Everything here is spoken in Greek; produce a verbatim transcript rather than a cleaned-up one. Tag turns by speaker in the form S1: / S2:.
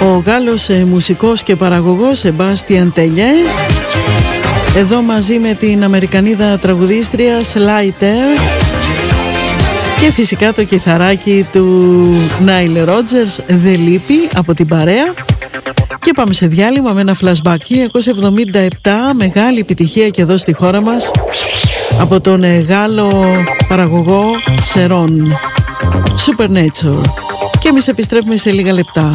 S1: ο Γάλλος ε, μουσικός και παραγωγός Σεμπάστιαν Τελιέ, εδώ μαζί με την Αμερικανίδα τραγουδίστρια Slider και φυσικά το κιθαράκι του Νάιλ Ρότζερς, The Lippy, από την παρέα. Και πάμε σε διάλειμμα με ένα flashback. χίλια εννιακόσια εβδομήντα επτά, μεγάλη επιτυχία και εδώ στη χώρα μας από τον Γάλλο παραγωγό Σερών, Supernature. Και εμείς επιστρέφουμε σε λίγα λεπτά.